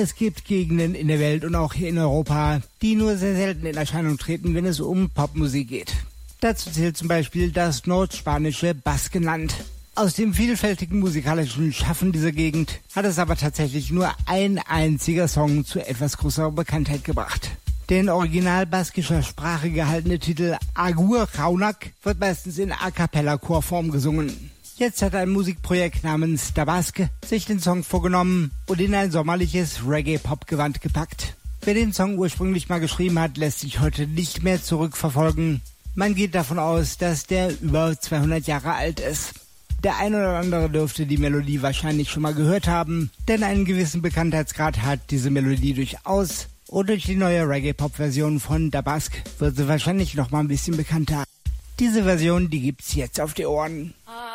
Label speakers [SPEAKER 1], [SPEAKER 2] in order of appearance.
[SPEAKER 1] Es gibt Gegenden in der Welt und auch hier in Europa, die nur sehr selten in Erscheinung treten, wenn es um Popmusik geht. Dazu zählt zum Beispiel das nordspanische Baskenland. Aus dem vielfältigen musikalischen Schaffen dieser Gegend hat es aber tatsächlich nur ein einziger Song zu etwas größerer Bekanntheit gebracht. Der in original baskischer Sprache gehaltene Titel Agur Raunak wird meistens in A-Cappella-Chorform gesungen. Jetzt hat ein Musikprojekt namens Dabask sich den Song vorgenommen und in ein sommerliches Reggae-Pop-Gewand gepackt. Wer den Song ursprünglich mal geschrieben hat, lässt sich heute nicht mehr zurückverfolgen. Man geht davon aus, dass der über 200 Jahre alt ist. Der ein oder andere dürfte die Melodie wahrscheinlich schon mal gehört haben, denn einen gewissen Bekanntheitsgrad hat diese Melodie durchaus. Und durch die neue Reggae-Pop-Version von Dabask wird sie wahrscheinlich noch mal ein bisschen bekannter. Diese Version, die gibt's jetzt auf die Ohren.